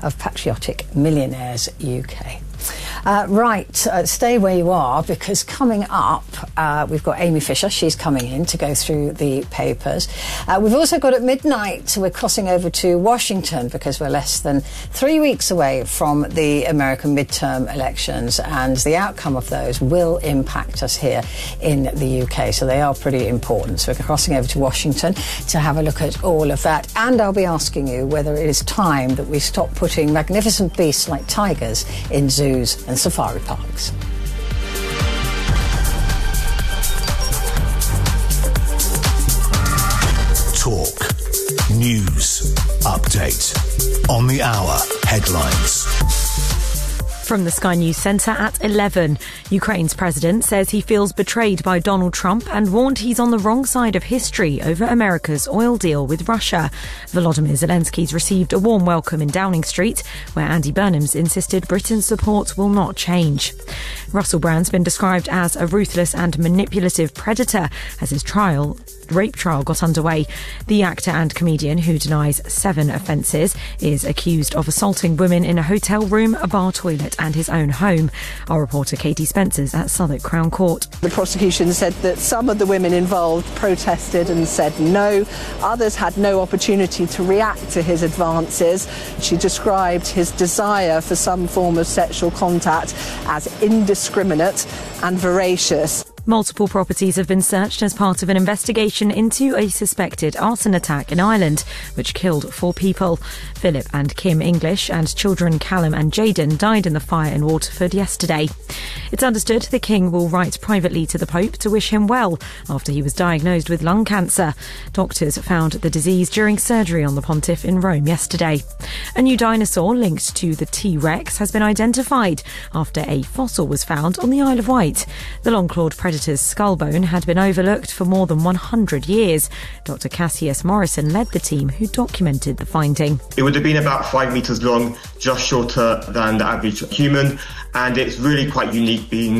of Patriotic Millionaires UK. Stay where you are, because coming up we've got Amy Fisher. She's coming in to go through the papers. We've also got at midnight, we're crossing over to Washington because we're less than 3 weeks away from the American midterm elections, and the outcome of those will impact us here in the UK, so they are pretty important. So we're crossing over to Washington to have a look at all of that, and I'll be asking you whether it is time that we stop putting magnificent beasts like tigers in zoos and safari parks. Talk. News. Update. On the hour. Headlines. From the Sky News Centre at 11, Ukraine's president says he feels betrayed by Donald Trump and warned he's on the wrong side of history over America's oil deal with Russia. Volodymyr Zelensky's received a warm welcome in Downing Street, where Andy Burnham's insisted Britain's support will not change. Russell Brand's been described as a ruthless and manipulative predator as his rape trial got underway. The actor and comedian, who denies 7 offences, is accused of assaulting women in a hotel room, a bar toilet and his own home. Our reporter Katie Spencer's at Southwark Crown Court. The prosecution said that some of the women involved protested and said no. Others had no opportunity to react to his advances. She described his desire for some form of sexual contact as indiscriminate and voracious. Multiple properties have been searched as part of an investigation into a suspected arson attack in Ireland, which killed 4 people. Philip and Kim English and children Callum and Jayden died in the fire in Waterford yesterday. It's understood the King will write privately to the Pope to wish him well after he was diagnosed with lung cancer. Doctors found the disease during surgery on the Pontiff in Rome yesterday. A new dinosaur linked to the T-Rex has been identified after a fossil was found on the Isle of Wight. The long-clawed predator's skull bone had been overlooked for more than 100 years. Dr. Cassius Morrison led the team who documented the finding. It would have been about 5 metres long, just shorter than the average human, and it's really quite unique being,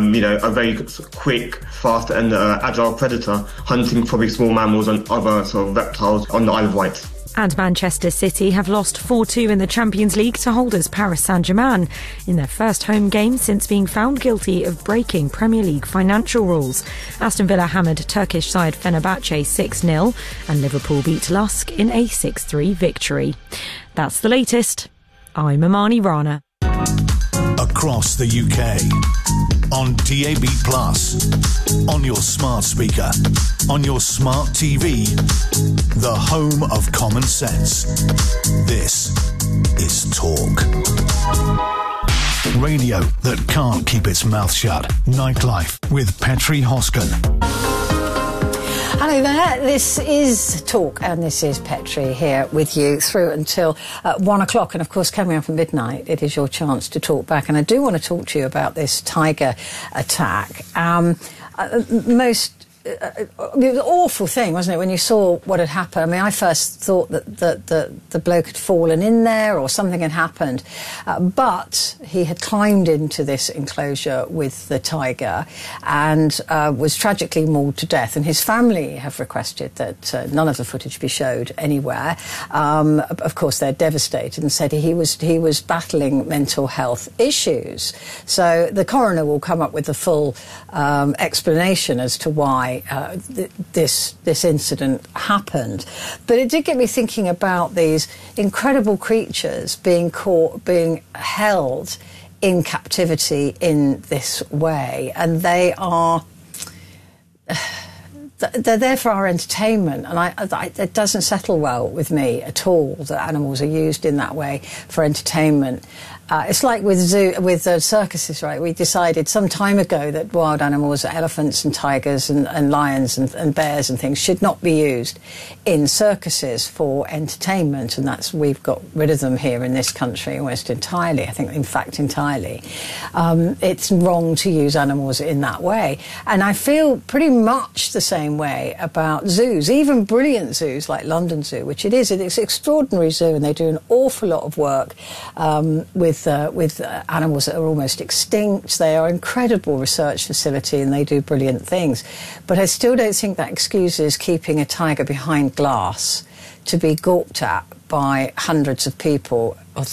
a very quick, fast and agile predator, hunting probably small mammals and other sort of reptiles on the Isle of Wight. And Manchester City have lost 4-2 in the Champions League to holders Paris Saint-Germain in their first home game since being found guilty of breaking Premier League financial rules. Aston Villa hammered Turkish side Fenerbahce 6-0 and Liverpool beat Lusk in a 6-3 victory. That's the latest. I'm Amani Rana. Across the UK. On DAB+, on your smart speaker, on your smart TV, the home of common sense. This is Talk. Radio that can't keep its mouth shut. Nightlife with Petri Hosken. Hello there, this is Talk and this is Petri here with you through until 1 o'clock, and of course coming up at midnight it is your chance to talk back, and I do want to talk to you about this tiger attack. It was an awful thing, wasn't it, when you saw what had happened? I mean, I first thought that the bloke had fallen in there or something had happened, but he had climbed into this enclosure with the tiger and was tragically mauled to death, and his family have requested that none of the footage be showed anywhere. Of course, they're devastated and said he was battling mental health issues. So the coroner will come up with the full explanation as to why this incident happened. But it did get me thinking about these incredible creatures being held in captivity in this way, and they're there for our entertainment, and it doesn't settle well with me at all that animals are used in that way for entertainment. It's like with circuses, right? We decided some time ago that wild animals, elephants and tigers and lions and bears and things should not be used in circuses for entertainment, and we've got rid of them here in this country almost entirely. I think, in fact, entirely. It's wrong to use animals in that way, and I feel pretty much the same way about zoos, even brilliant zoos like London Zoo, which it's an extraordinary zoo, and they do an awful lot of work with animals that are almost extinct. They are an incredible research facility and they do brilliant things. But I still don't think that excuses keeping a tiger behind glass to be gawped at by hundreds of people